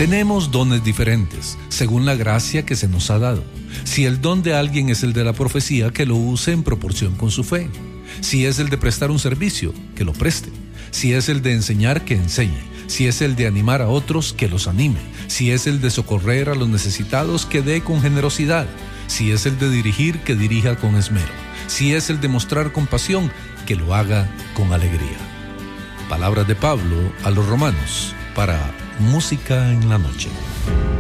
Tenemos dones diferentes, según la gracia que se nos ha dado. Si el don de alguien es el de la profecía, que lo use en proporción con su fe. Si es el de prestar un servicio, que lo preste. Si es el de enseñar, que enseñe. Si es el de animar a otros, que los anime. Si es el de socorrer a los necesitados, que dé con generosidad. Si es el de dirigir, que dirija con esmero. Si es el de mostrar compasión, que lo haga con alegría. Palabras de Pablo a los Romanos para Música en la Noche.